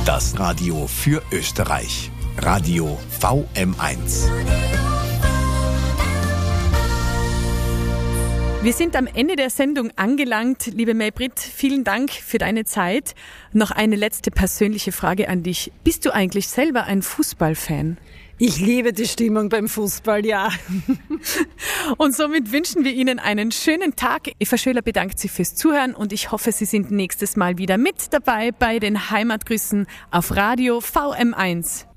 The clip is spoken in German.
Das Radio für Österreich. Radio VM1. Wir sind am Ende der Sendung angelangt. Liebe Maybrit, vielen Dank für deine Zeit. Noch eine letzte persönliche Frage an dich. Bist du eigentlich selber ein Fußballfan? Ich liebe die Stimmung beim Fußball, ja. Und somit wünschen wir Ihnen einen schönen Tag. Eva Schöler bedankt sich fürs Zuhören und ich hoffe, Sie sind nächstes Mal wieder mit dabei bei den Heimatgrüßen auf Radio VM1.